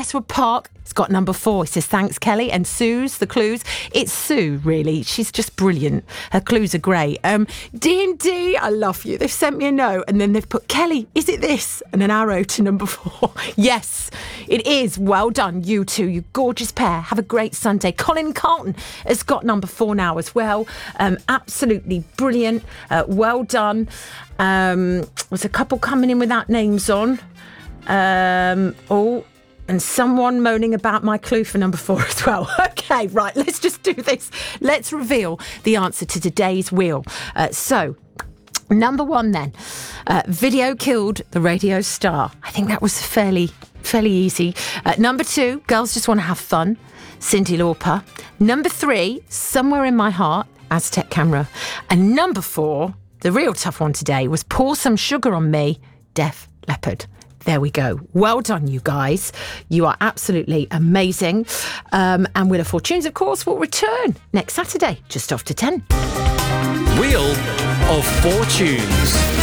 Westwood Park. It's got number 4. He says, thanks, Kelly. And Sue's, the clues. It's Sue, really. She's just brilliant. Her clues are great. D&D, I love you. They've sent me a note and then they've put, Kelly, is it this? And an arrow to number 4. Yes, it is. Well done, you two, you gorgeous pair. Have a great Sunday. Colin Carlton has got number 4 now as well. Absolutely brilliant. Well done. There's a couple coming in without names on. And someone moaning about my clue for number 4 as well. Okay, right, let's just do this. Let's reveal the answer to today's wheel. So, number 1 then. Video killed the radio star. I think that was fairly easy. Number 2, girls just want to have fun. Cyndi Lauper. Number 3, Somewhere in My Heart, Aztec Camera. And number 4, the real tough one today, was Pour Some Sugar on Me, Def Leppard. There we go. Well done, you guys. You are absolutely amazing. And Wheel of Fortunes, of course, will return next Saturday, just after 10. Wheel of Fortunes.